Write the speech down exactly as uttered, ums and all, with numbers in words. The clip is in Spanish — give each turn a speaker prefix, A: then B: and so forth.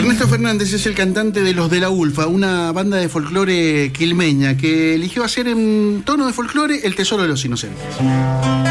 A: Ernesto Fernández es el cantante de Los de la Ulfa, una banda de folclore quilmeña que eligió hacer en tono de folclore El Tesoro de los Inocentes.